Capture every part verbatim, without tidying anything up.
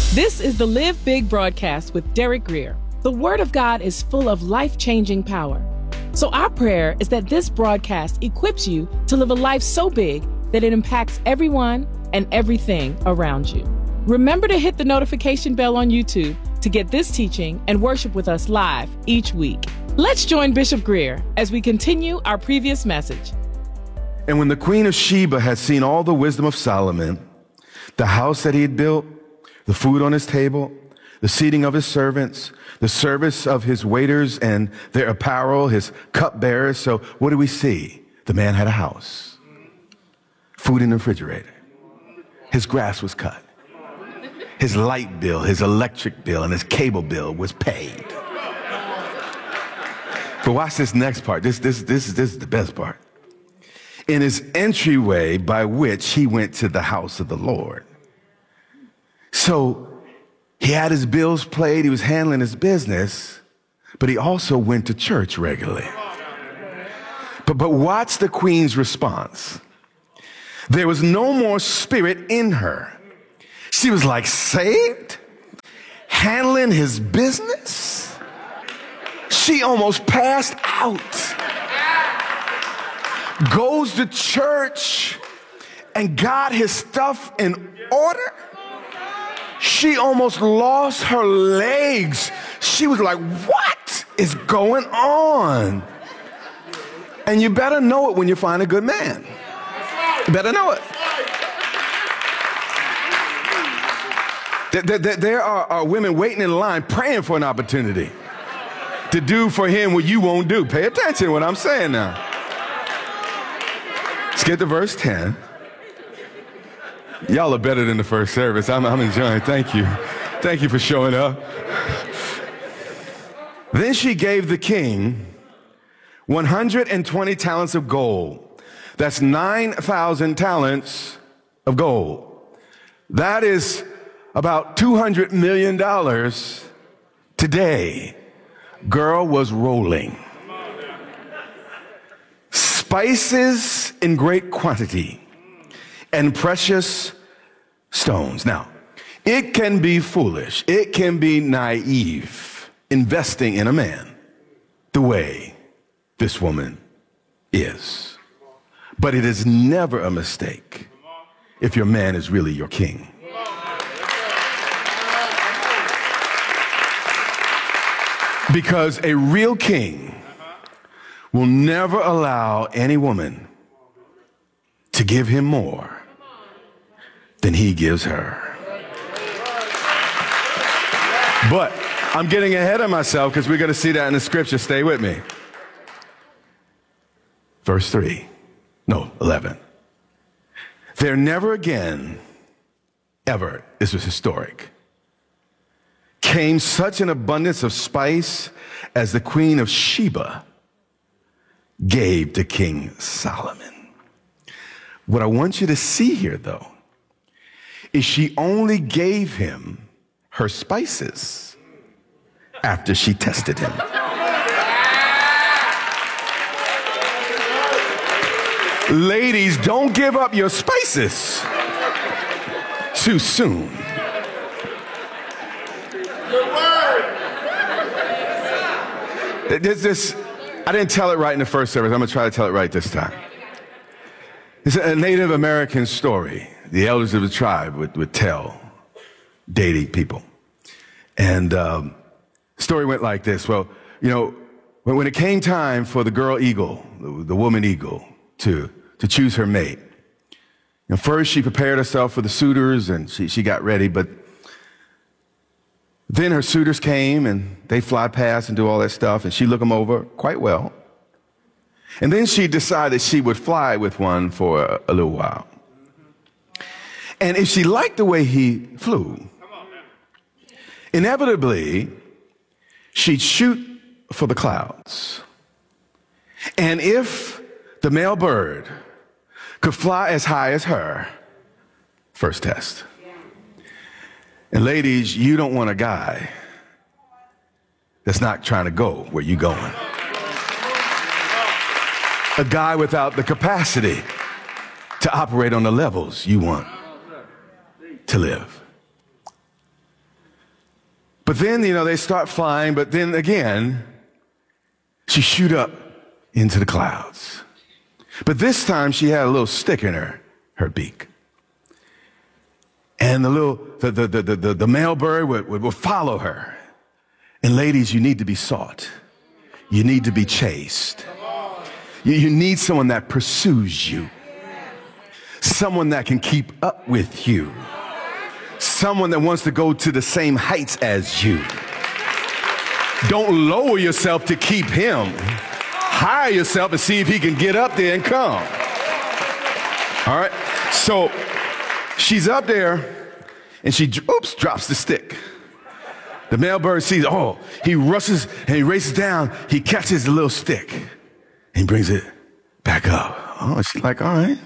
This is the Live Big broadcast with Derek Grier. The Word of God is full of life-changing power. So our prayer is that this broadcast equips you to live a life so big that it impacts everyone and everything around you. Remember to hit the notification bell on YouTube to get this teaching and worship with us live each week. Let's join Bishop Grier as we continue our previous message. And when the Queen of Sheba had seen all the wisdom of Solomon, the house that he had built, the food on his table, the seating of his servants, the service of his waiters and their apparel, his cupbearers. So what do we see? The man had a house, food in the refrigerator. His grass was cut. His light bill, his electric bill, and his cable bill was paid. But watch this next part. This, this, this, this is the best part. In his entryway by which he went to the house of the Lord. So he had his bills paid, he was handling his business, but he also went to church regularly. But, but watch the queen's response. There was no more spirit in her. She was like saved, handling his business. She almost passed out. Goes to church and got his stuff in order. She almost lost her legs. She was like, what is going on? And you better know it when you find a good man. You better know it. There are women waiting in line praying for an opportunity to do for him what you won't do. Pay attention to what I'm saying now. Let's get to verse ten. Y'all are better than the first service. I'm, I'm enjoying it. Thank you. Thank you for showing up. Then she gave the king one hundred twenty talents of gold. That's nine thousand talents of gold. That is about two hundred million dollars today. Girl was rolling. Spices in great quantity and precious stones. Now, it can be foolish, it can be naive investing in a man the way this woman is. But it is never a mistake if your man is really your king. Because a real king will never allow any woman to give him more than he gives her. But I'm getting ahead of myself because we're going to see that in the scripture. Stay with me. Verse three. No, eleven. There never again, ever, this was historic, came such an abundance of spice as the Queen of Sheba gave to King Solomon. What I want you to see here, though, is she only gave him her spices after she tested him. Ladies, don't give up your spices too soon. There's this, I didn't tell it right in the first service. I'm going to try to tell it right this time. It's a Native American story. The elders of the tribe would, would tell dating people. And um, the story went like this. Well, you know, when, when it came time for the girl eagle, the, the woman eagle, to, to choose her mate, you know, first she prepared herself for the suitors and she, she got ready, but then her suitors came and they fly past and do all that stuff, and she looked them over quite well. And then she decided she would fly with one for a, a little while. And if she liked the way he flew, inevitably, she'd shoot for the clouds. And if the male bird could fly as high as her, first test. And ladies, you don't want a guy that's not trying to go where you're going. A guy without the capacity to operate on the levels you want to live. But then, you know, they start flying, but then again, she shoot up into the clouds. But this time she had a little stick in her, her beak. And the little, the, the, the, the, the male bird would, would, would follow her. And ladies, you need to be sought. You need to be chased. You, you need someone that pursues you. Someone that can keep up with you. Someone that wants to go to the same heights as you. Don't lower yourself to keep him. Hire yourself and see if he can get up there and come. All right. So she's up there and she, oops, drops the stick. The male bird sees, oh, he rushes and he races down. He catches the little stick and he brings it back up. Oh, she's like, all right.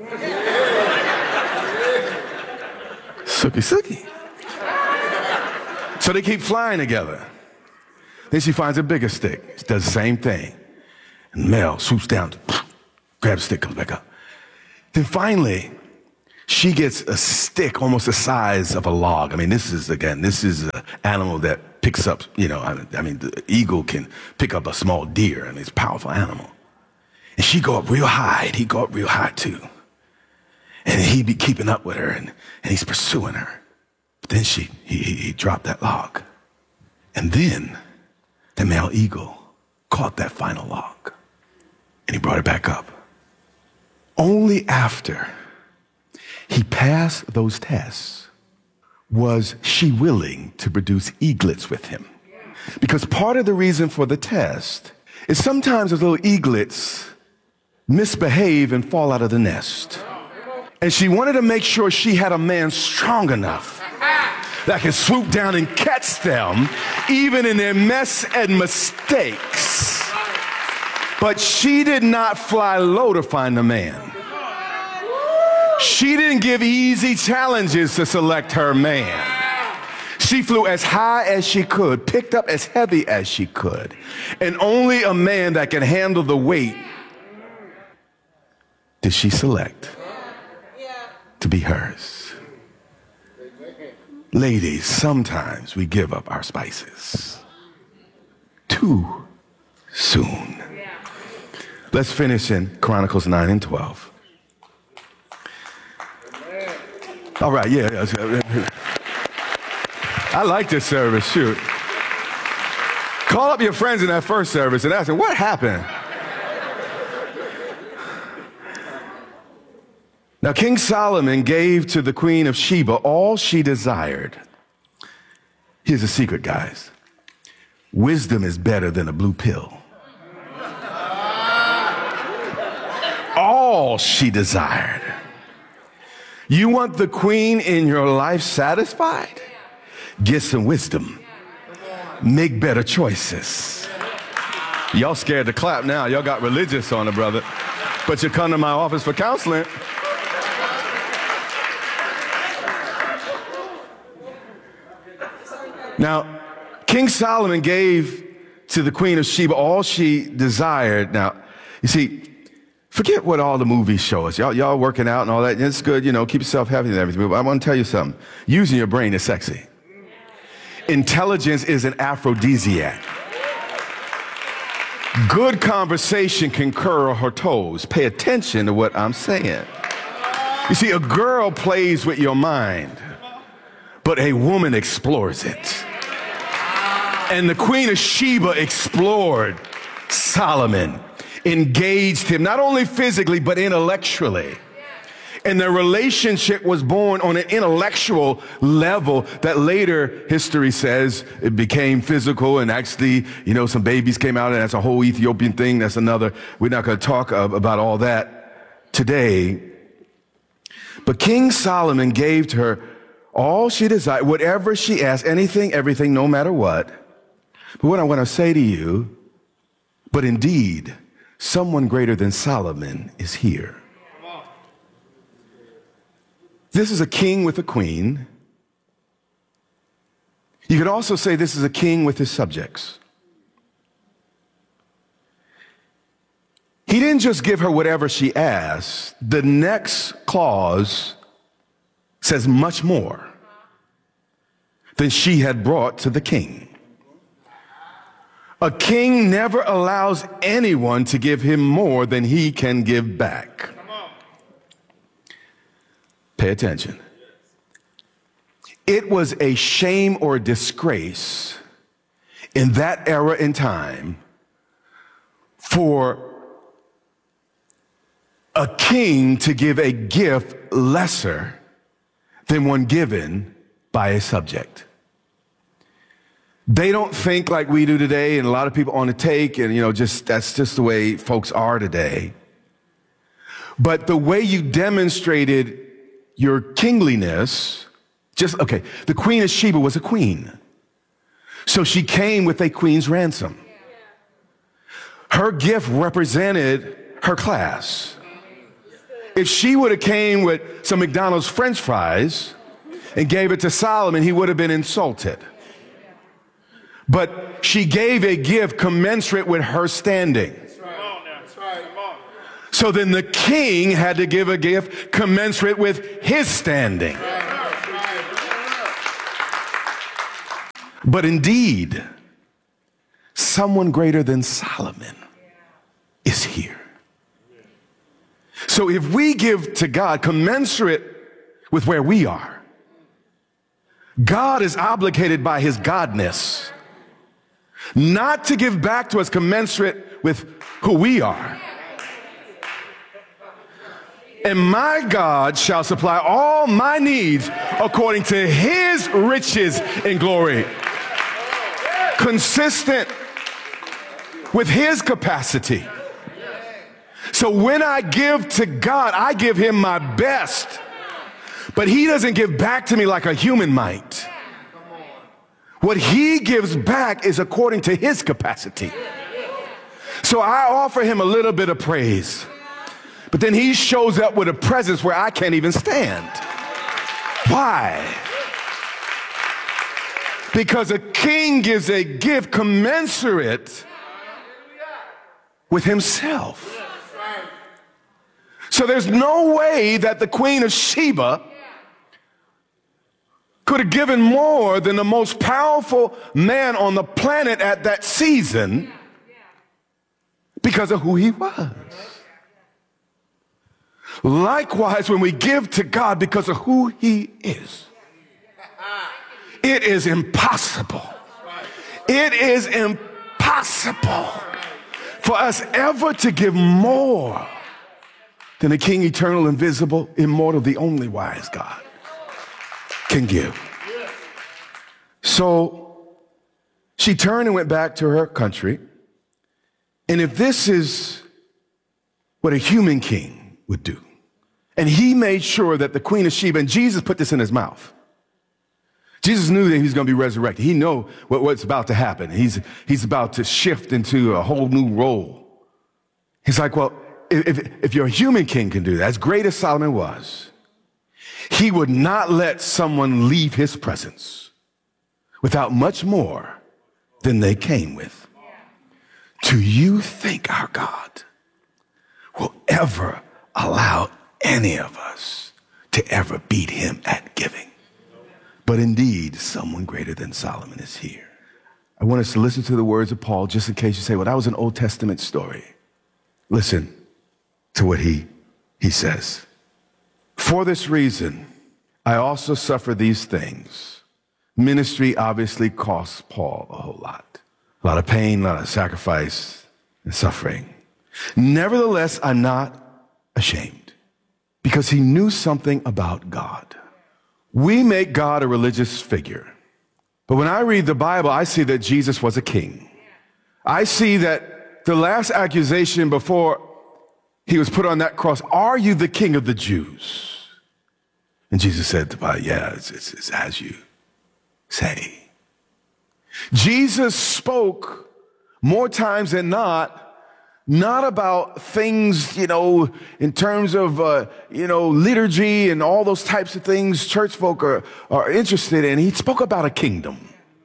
Sookie, sookie. So they keep flying together. Then she finds a bigger stick. She does the same thing. And the male swoops down, grabs the stick, comes back up. Then finally, she gets a stick almost the size of a log. I mean, this is, again, this is an animal that picks up, you know, I mean, the eagle can pick up a small deer. I mean, it's a powerful animal. And she go up real high, and he go up real high too. And he be keeping up with her, and, and he's pursuing her. But then she, he, he, he dropped that log. And then the male eagle caught that final log, and he brought it back up. Only after he passed those tests was she willing to produce eaglets with him. Because part of the reason for the test is sometimes those little eaglets misbehave and fall out of the nest. And she wanted to make sure she had a man strong enough that can swoop down and catch them, even in their mess and mistakes. But she did not fly low to find a man. She didn't give easy challenges to select her man. She flew as high as she could, picked up as heavy as she could, and only a man that can handle the weight did she select to be hers. Ladies, sometimes we give up our spices too soon. Let's finish in Chronicles nine and twelve. All right, yeah. I like this service, shoot. Call up your friends in that first service and ask them, what happened? Now, King Solomon gave to the Queen of Sheba all she desired. Here's a secret, guys. Wisdom is better than a blue pill. All she desired. You want the queen in your life satisfied? Get some wisdom. Make better choices. Y'all scared to clap now. Y'all got religious on it, brother. But you come to my office for counseling. Now, King Solomon gave to the Queen of Sheba all she desired. Now, you see, forget what all the movies show us. Y'all, y'all working out and all that. It's good, you know, keep yourself healthy and everything. But I want to tell you something. Using your brain is sexy. Intelligence is an aphrodisiac. Good conversation can curl her toes. Pay attention to what I'm saying. You see, a girl plays with your mind, but a woman explores it. And the Queen of Sheba explored Solomon, engaged him, not only physically, but intellectually. And their relationship was born on an intellectual level that later history says it became physical, and actually, you know, some babies came out, and that's a whole Ethiopian thing. That's another, we're not going to talk about all that today. But King Solomon gave to her all she desired, whatever she asked, anything, everything, no matter what. But what I want to say to you, but indeed, someone greater than Solomon is here. This is a king with a queen. You could also say this is a king with his subjects. He didn't just give her whatever she asked. The next clause says much more. than she had brought to the king. A king never allows anyone to give him more than he can give back. Pay attention. It was a shame or disgrace in that era and time for a king to give a gift lesser than one given by a subject. They don't think like we do today, and a lot of people on the take, and you know, just that's just the way folks are today. But the way you demonstrated your kingliness, just, okay, the Queen of Sheba was a queen. So she came with a queen's ransom. Her gift represented her class. If she would have came with some McDonald's French fries and gave it to Solomon, he would have been insulted. But she gave a gift commensurate with her standing. So then the king had to give a gift commensurate with his standing. But indeed, someone greater than Solomon is here. So if we give to God commensurate with where we are, God is obligated by his godness not to give back to us commensurate with who we are. And my God shall supply all my needs according to his riches in glory, consistent with his capacity. So when I give to God, I give him my best, but he doesn't give back to me like a human might. What he gives back is according to his capacity. So I offer him a little bit of praise, but then he shows up with a presence where I can't even stand. Why? Because a king gives a gift commensurate with himself. So there's no way that the Queen of Sheba could have given more than the most powerful man on the planet at that season because of who he was. Likewise, when we give to God because of who he is, it is impossible. It is impossible for us ever to give more than the King, eternal, invisible, immortal, the only wise God can give. So she turned and went back to her country. And if this is what a human king would do, and he made sure that the Queen of Sheba, and Jesus put this in his mouth. Jesus knew that he was going to be resurrected. He knew what, what's about to happen. He's, he's about to shift into a whole new role. He's like, well, if, if your human king can do that, as great as Solomon was, he would not let someone leave his presence without much more than they came with. Do you think our God will ever allow any of us to ever beat him at giving? But indeed, someone greater than Solomon is here. I want us to listen to the words of Paul, just in case you say, well, that was an Old Testament story. Listen to what he, he says. For this reason, I also suffer these things. Ministry obviously costs Paul a whole lot. A lot of pain, a lot of sacrifice and suffering. Nevertheless, I'm not ashamed, because he knew something about God. We make God a religious figure. But when I read the Bible, I see that Jesus was a king. I see that the last accusation before he was put on that cross, are you the king of the Jews? And Jesus said to Pilate, yeah, it's, it's, it's as you say. Jesus spoke more times than not, not about things, you know, in terms of, uh, you know, liturgy and all those types of things church folk are, are interested in. He spoke about a kingdom.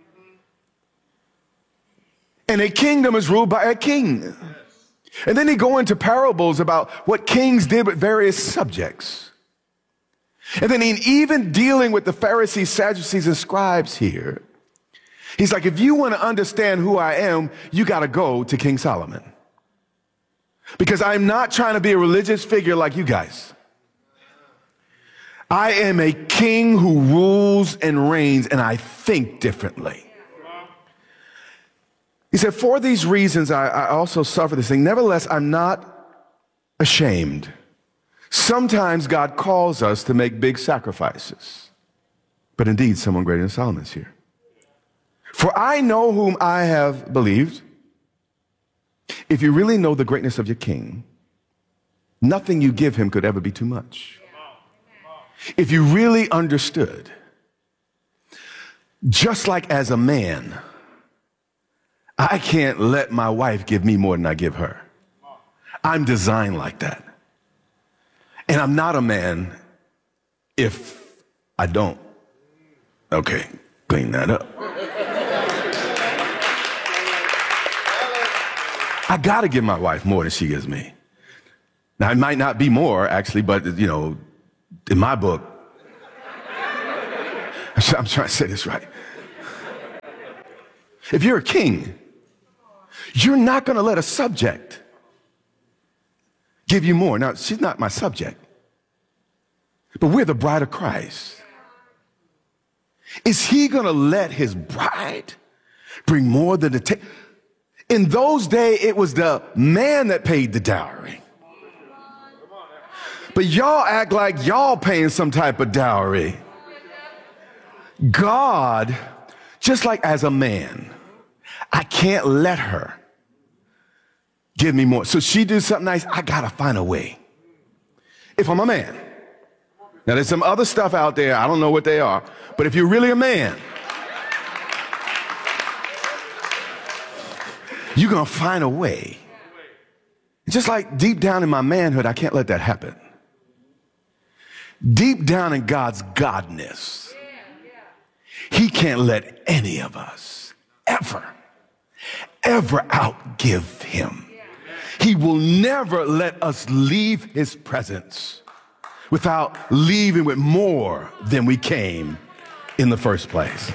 And a kingdom is ruled by a king. And then he go into parables about what kings did with various subjects. And then in even dealing with the Pharisees, Sadducees, and scribes here, he's like, if you want to understand who I am, you got to go to King Solomon. Because I'm not trying to be a religious figure like you guys. I am a king who rules and reigns, and I think differently. He said, for these reasons, I, I also suffer this thing. Nevertheless, I'm not ashamed. Sometimes God calls us to make big sacrifices. But indeed, someone greater than Solomon is here. For I know whom I have believed. If you really know the greatness of your king, nothing you give him could ever be too much. If you really understood, just like as a man, I can't let my wife give me more than I give her. I'm designed like that. And I'm not a man if I don't. Okay, clean that up. I got to give my wife more than she gives me. Now, it might not be more, actually, but, you know, in my book, I'm trying to say this right. If you're a king, you're not going to let a subject give you more. Now, she's not my subject, but we're the bride of Christ. Is he going to let his bride bring more than the ta- In those days, it was the man that paid the dowry. But y'all act like y'all paying some type of dowry. God, just like as a man, I can't let her give me more. So she do something nice, I gotta find a way. If I'm a man. Now there's some other stuff out there, I don't know what they are, but if you're really a man, you're gonna find a way. Just like deep down in my manhood, I can't let that happen. Deep down in God's godness, he can't let any of us ever, ever outgive him. He will never let us leave his presence without leaving with more than we came in the first place.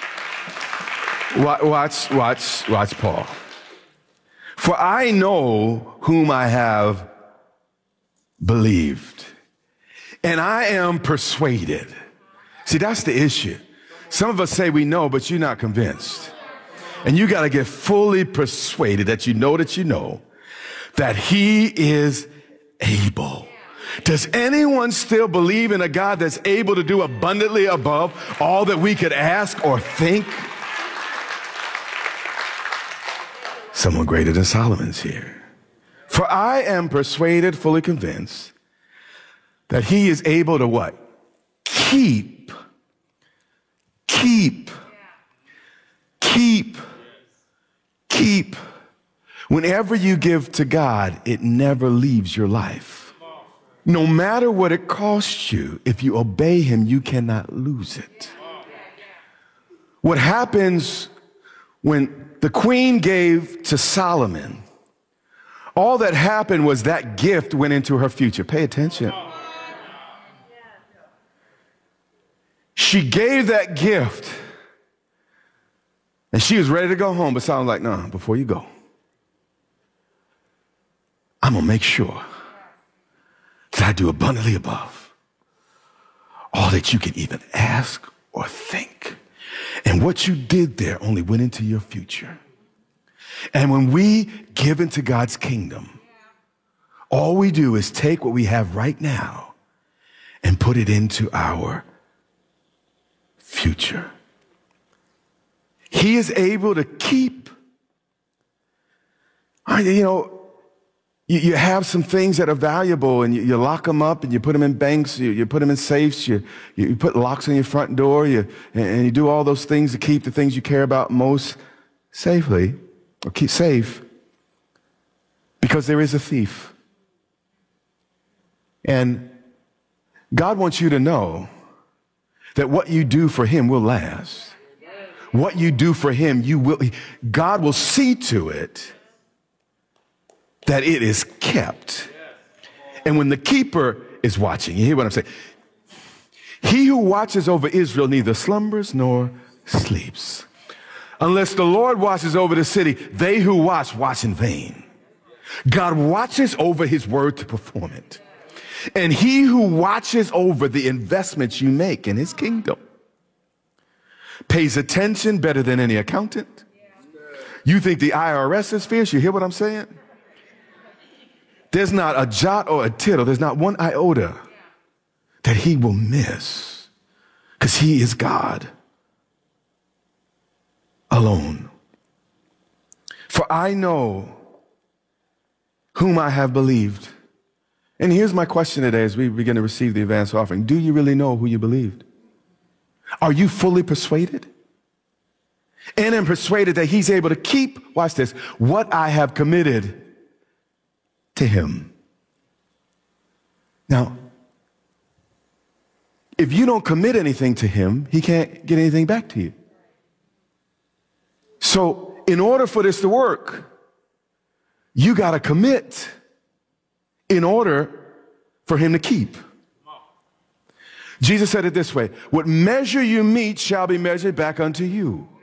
Watch, watch, watch Paul. For I know whom I have believed, and I am persuaded. See, that's the issue. Some of us say we know, but you're not convinced. And you got to get fully persuaded that you know that you know that he is able. Does anyone still believe in a God that's able to do abundantly above all that we could ask or think? Someone greater than Solomon's here. For I am persuaded, fully convinced, that he is able to what? Keep, keep, keep, keep. Whenever you give to God, it never leaves your life. No matter what it costs you, if you obey him, you cannot lose it. What happens when the queen gave to Solomon, all that happened was that gift went into her future. Pay attention. She gave that gift, and she was ready to go home, but Solomon's like, no, before you go, I'm going to make sure that I do abundantly above all that you can even ask or think. And what you did there only went into your future. And when we give into God's kingdom, all we do is take what we have right now and put it into our future. He is able to keep, you know, You, you have some things that are valuable, and you, you lock them up, and you put them in banks, you, you put them in safes, you, you put locks on your front door, you, and, and you do all those things to keep the things you care about most safely, or keep safe, because there is a thief. And God wants you to know that what you do for him will last. What you do for him, you will, God will see to it that it is kept. And when the keeper is watching, you hear what I'm saying? He who watches over Israel neither slumbers nor sleeps. Unless the Lord watches over the city, they who watch, watch in vain. God watches over his word to perform it. And he who watches over the investments you make in his kingdom pays attention better than any accountant. You think the I R S is fierce? You hear what I'm saying? There's not a jot or a tittle. There's not one iota that he will miss, because he is God alone. For I know whom I have believed. And here's my question today as we begin to receive the advance offering. Do you really know who you believed? Are you fully persuaded? And am persuaded that he's able to keep, watch this, what I have committed to him. Now, if you don't commit anything to him, he can't get anything back to you. So in order for this to work, you got to commit in order for him to keep. Jesus said it this way: what measure you meet shall be measured back unto you.